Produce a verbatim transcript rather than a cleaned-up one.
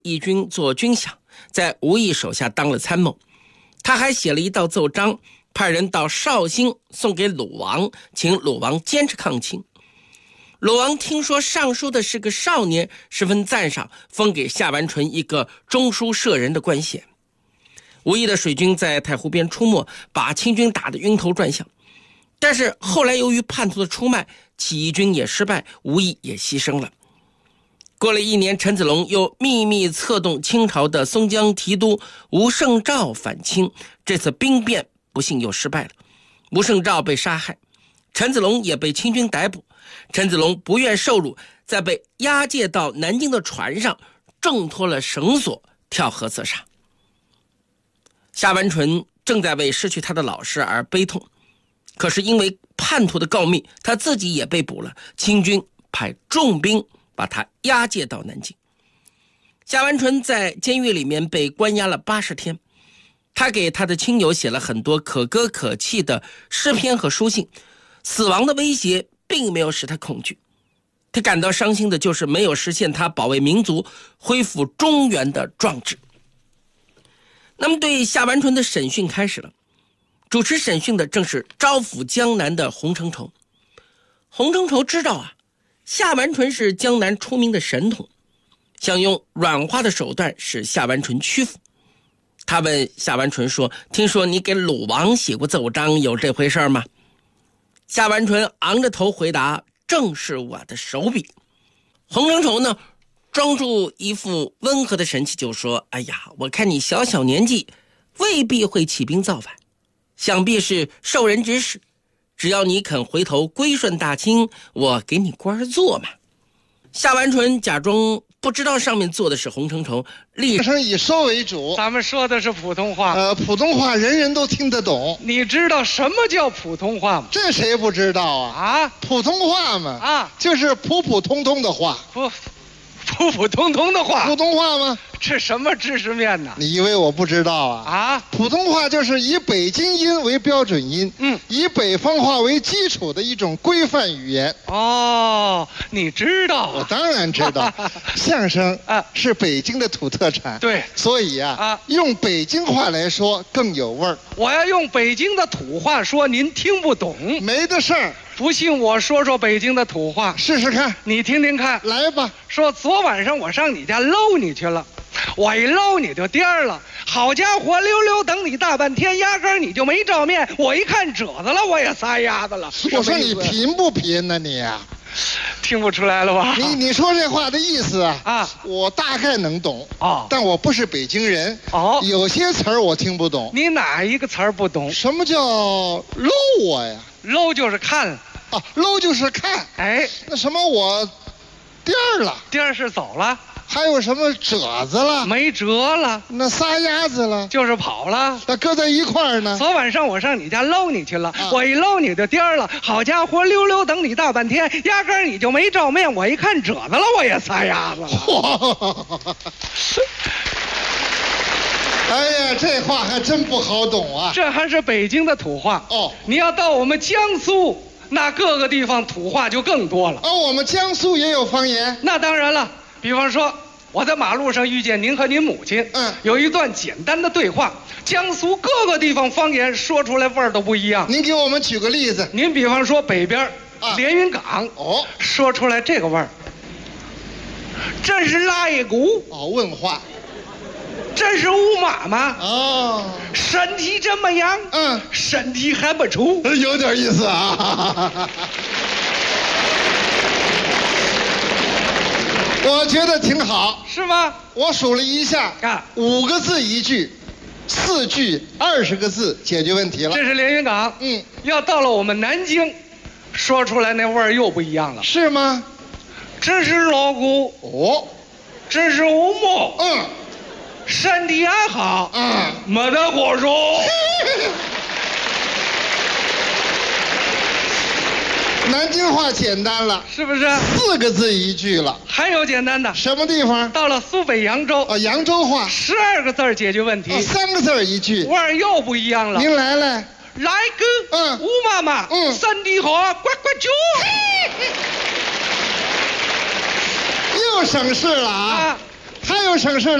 义军做军饷，在吴懿手下当了参谋。他还写了一道奏章，派人到绍兴送给鲁王，请鲁王坚持抗清。鲁王听说上书的是个少年，十分赞赏，封给夏完淳一个中书舍人的官衔。吴懿的水军在太湖边出没，把清军打得晕头转向。但是后来由于叛徒的出卖，起义军也失败，吴懿也牺牲了。过了一年，陈子龙又秘密策动清朝的松江提督吴胜照反清，这次兵变不幸又失败了。吴胜照被杀害，陈子龙也被清军逮捕。陈子龙不愿受辱，在被押解到南京的船上挣脱了绳索，跳河自杀。夏完淳正在为失去他的老师而悲痛，可是因为叛徒的告密，他自己也被捕了。清军派重兵把他押解到南京。夏完淳在监狱里面被关押了八十天，他给他的亲友写了很多可歌可泣的诗篇和书信，死亡的威胁并没有使他恐惧。他感到伤心的就是没有实现他保卫民族、恢复中原的壮志。那么对夏完淳的审讯开始了，主持审讯的正是招抚江南的洪承畴。洪承畴知道啊，夏完淳是江南出名的神童，想用软化的手段使夏完淳屈服。他问夏完淳说：“听说你给鲁王写过奏章，有这回事吗？”夏完淳昂着头回答：“正是我的手笔。”洪承畴呢，装出一副温和的神气，就说：“哎呀，我看你小小年纪，未必会起兵造反，想必是受人指使。只要你肯回头归顺大清，我给你官做嘛。”夏完淳假装不知道上面坐的是洪承畴， 立声以说为主。 咱们说的是普通话， 呃，普通话人人都听得懂。 你知道什么叫普通话吗？ 这谁不知道啊？ 啊， 普通话嘛， 啊， 就是普普通通的话。 普普普通通的话， 普通话吗？ 吃什么知识面呢？ 你以为我不知道啊？ 啊， 普通话就是以北京音为标准音， 嗯， 以北方话为基础的一种规范语言。 哦，你知道啊？ 我当然知道，相声啊是北京的土特产， 对， 所以啊， 啊用北京话来说更有味儿。 我要用北京的土话说，您听不懂。 没的事儿， 不信我说说北京的土话， 试试看， 你听听看。 来吧。 说昨晚上我上你家搂你去了，我一搂你就颠儿了，好家伙，溜溜等你大半天，压根儿你就没照面。我一看褶子了，我也撒丫子了。 我说你贫不贫呢、啊、你啊？ 听不出来了吧？ 你你说这话的意思啊？ 啊， 我大概能懂哦， 但我不是北京人哦， 有些词儿我听不懂。 你哪一个词儿不懂？ 什么叫搂我呀？ 搂就是看啊，搂就是看。 哎， 那什么我颠儿了， 颠儿是走了。 还有什么褶子了？ 没辙了。 那撒丫子了？ 就是跑了。 那搁在一块儿呢？ 昨晚上我上你家搂你去了， 啊、 我一搂你就颠儿了，好家伙，溜溜等你大半天，压根儿你就没照面。我一看褶子了，我也撒丫子了。 哎呀，这话还真不好懂啊！ 这还是北京的土话哦。 你要到我们江苏，那各个地方土话就更多了。 哦，我们江苏也有方言？ 那当然了。比方说，我在马路上遇见您和您母亲， 嗯， 有一段简单的对话，江苏各个地方方言说出来味儿都不一样。 您给我们举个例子。 您比方说北边，啊，连云港， 哦， 说出来这个味儿，这是拉一股， 哦，问话， 这是吴妈妈， 哦， 身体怎么样？ 嗯， 身体还不错， 有点意思啊。我觉得挺好， 是吗？ 我数了一下， 啊， 五个字一句，四句二十个字解决问题了。 这是连云港， 嗯， 要到了我们南京，说出来那味儿又不一样了。 是吗？ 这是老姑， 哦， 这是吴某， 嗯， 身体还好， 嗯， 没得好说。 南京话简单了， 是不是？ 四个字一句了。 还有简单的， 什么地方？ 到了苏北扬州， 哦，扬州话， 十二个字解决问题， 哦，三个字一句， 味儿又不一样了。 您来来， 来个， 嗯， 吴妈妈， 嗯， 身体好，呱呱叫。 又省事了啊！ 啊， 还有省事